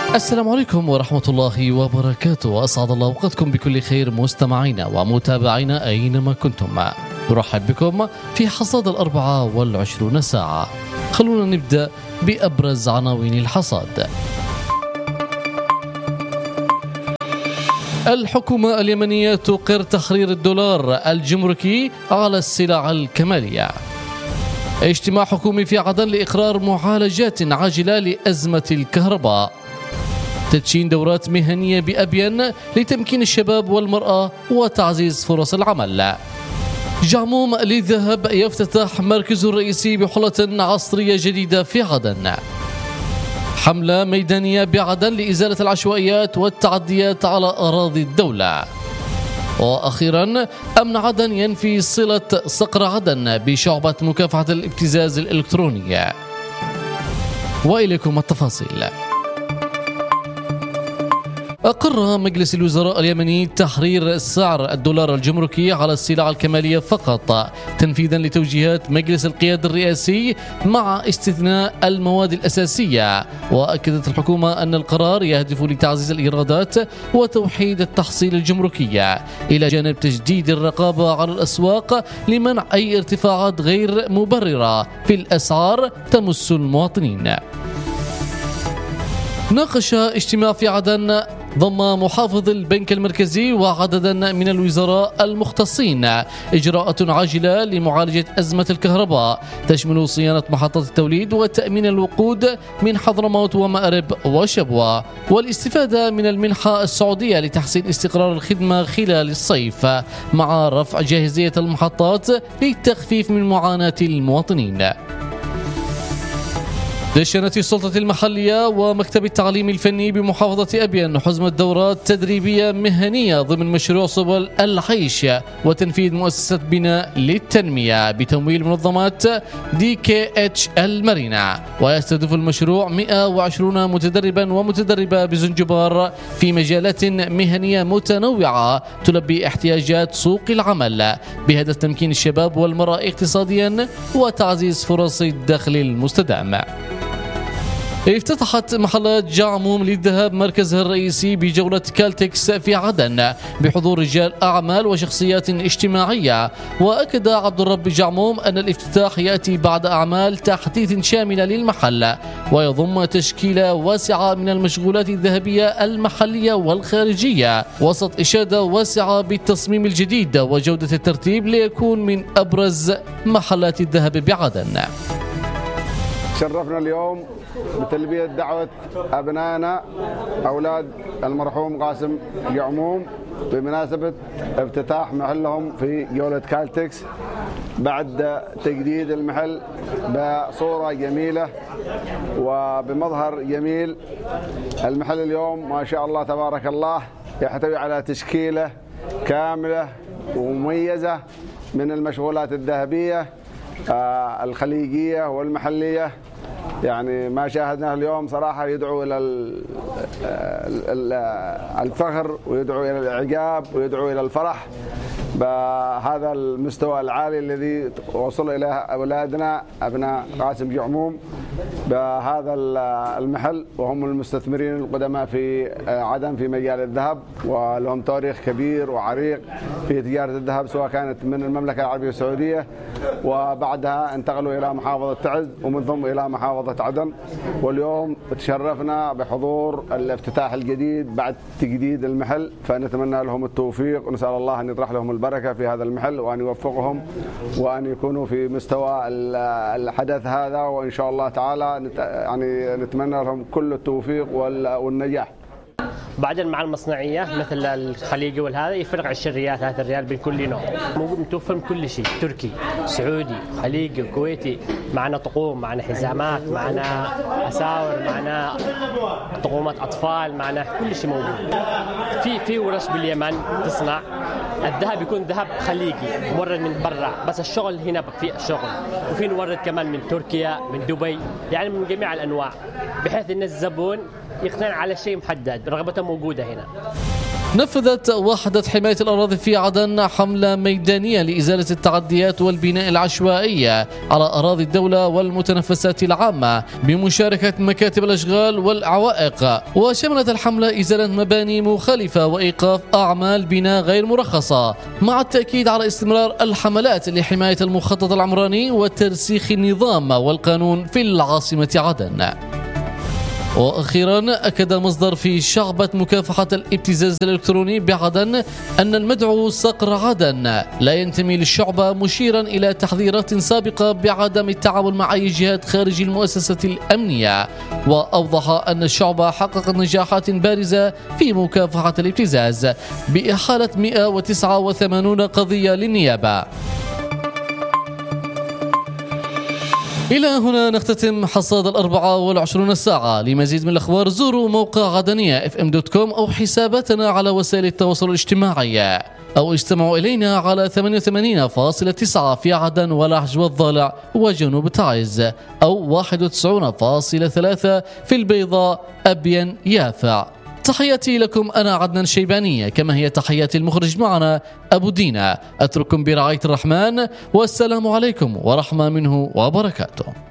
السلام عليكم ورحمة الله وبركاته. أسعد الله أوقاتكم بكل خير مستمعينا ومتابعينا أينما كنتم. نرحب بكم في حصاد 24 ساعة. خلونا نبدأ بأبرز عناوين الحصاد. الحكومة اليمنية تقر تحرير الدولار الجمركي على السلع الكمالية. اجتماع حكومي في عدن لإقرار معالجات عاجلة لأزمة الكهرباء. تدشين دورات مهنية بأبين لتمكين الشباب والمرأة وتعزيز فرص العمل. جعموم للذهب يفتتح مركزه الرئيسي بحلة عصرية جديدة في عدن. حملة ميدانية بعدن لإزالة العشوائيات والتعديات على أراضي الدولة. وأخيرا أمن عدن ينفي صلة صقر عدن بشعبة مكافحة الابتزاز الإلكتروني. وإليكم التفاصيل. أقر مجلس الوزراء اليمني تحرير سعر الدولار الجمركي على السلع الكمالية فقط تنفيذا لتوجيهات مجلس القيادة الرئاسي مع استثناء المواد الأساسية. وأكدت الحكومة أن القرار يهدف لتعزيز الإيرادات وتوحيد التحصيل الجمركي إلى جانب تجديد الرقابة على الأسواق لمنع أي ارتفاعات غير مبررة في الأسعار تمس المواطنين. ناقش اجتماع في عدن ضم محافظ البنك المركزي وعددا من الوزراء المختصين إجراءات عاجلة لمعالجة أزمة الكهرباء تشمل صيانة محطات التوليد وتأمين الوقود من حضرموت ومأرب وشبوة والاستفادة من المنحة السعودية لتحسين استقرار الخدمة خلال الصيف مع رفع جاهزية المحطات للتخفيف من معاناة المواطنين. دشنت السلطة المحلية ومكتب التعليم الفني بمحافظة أبين حزمة دورات تدريبية مهنية ضمن مشروع سبل العيش وتنفيذ مؤسسة بناء للتنمية بتمويل منظمات DKH المرينة. ويستهدف المشروع 120 متدربا ومتدربة بزنجبار في مجالات مهنية متنوعة تلبي احتياجات سوق العمل بهدف تمكين الشباب والمرأة اقتصاديا وتعزيز فرص الدخل المستدام. افتتحت محلات جعموم للذهب مركزها الرئيسي بجولة كالتكس في عدن بحضور رجال أعمال وشخصيات اجتماعية. وأكد عبد الرب جعموم أن الافتتاح يأتي بعد أعمال تحديث شاملة للمحل ويضم تشكيلة واسعة من المشغولات الذهبية المحلية والخارجية وسط إشادة واسعة بالتصميم الجديد وجودة الترتيب ليكون من أبرز محلات الذهب بعدن. شرفنا اليوم بتلبية دعوة أبنائنا أولاد المرحوم قاسم جعموم بمناسبة افتتاح محلهم في جولة كالتكس بعد تجديد المحل بصورة جميلة وبمظهر جميل. المحل اليوم ما شاء الله تبارك الله يحتوي على تشكيلة كاملة ومميزة من المشغولات الذهبية الخليجية والمحلية. يعني ما شاهدناه اليوم صراحة يدعو إلى الفخر ويدعو إلى الإعجاب ويدعو إلى الفرح بهذا المستوى العالي الذي وصل إليه أولادنا أبناء قاسم جعموم بهذا المحل، وهم المستثمرين القدماء في عدن في مجال الذهب ولهم تاريخ كبير وعريق في تجارة الذهب سواء كانت من المملكة العربية السعودية وبعدها انتقلوا إلى محافظة تعز ومن ثم إلى محافظة عدن. واليوم تشرفنا بحضور الافتتاح الجديد بعد تجديد المحل، فنتمنى لهم التوفيق ونسأل الله أن يطرح لهم البركة في هذا المحل وأن يوفقهم وأن يكونوا في مستوى الحدث هذا، وإن شاء الله تعالى يعني نتمنى لهم كل التوفيق والنجاح. بعدين مع المصنعية مثل الخليجي والهذا يفرق 20 ريال 3 ريال بين كل نوع، متوفر من كل شيء، تركي سعودي خليجي كويتي، معنا طقوم، معنا حزامات، معنا أساور، معنا طقومات أطفال، معنا كل شيء موجود. في ورش باليمن تصنع الذهب يكون ذهب خليجي مورد من برا، بس الشغل هنا في شغل، وفي نورد كمان من تركيا من دبي، يعني من جميع الأنواع بحيث أن الزبون يقتنع على شيء محدد رغبته موجودة هنا. نفذت وحدة حماية الأراضي في عدن حملة ميدانية لإزالة التعديات والبناء العشوائي على أراضي الدولة والمتنفسات العامة بمشاركة مكاتب الأشغال والعوائق، وشملت الحملة إزالة مباني مخالفة وإيقاف أعمال بناء غير مرخصة، مع التأكيد على استمرار الحملات لحماية المخطط العمراني وترسيخ النظام والقانون في العاصمة عدن. وأخيرا أكد مصدر في شعبة مكافحة الابتزاز الإلكتروني بعدن أن المدعو صقر عدن لا ينتمي للشعبة، مشيرا إلى تحذيرات سابقة بعدم التعامل مع أي جهات خارج المؤسسة الأمنية، وأوضح أن الشعبة حققت نجاحات بارزة في مكافحة الابتزاز بإحالة 189 قضية للنيابة. إلى هنا نختتم حصاد 24 ساعة. لمزيد من الأخبار زوروا موقع عدنية fm.com أو حساباتنا على وسائل التواصل الاجتماعي، أو استمعوا إلينا على 88.9 في عدن والعج والضالع وجنوب تعز، أو 91.3 في البيضاء أبين يافع. تحياتي لكم، أنا عدنان شيباني، كما هي تحيات المخرج معنا أبو دينا. أترككم برعاية الرحمن، والسلام عليكم ورحمة منه وبركاته.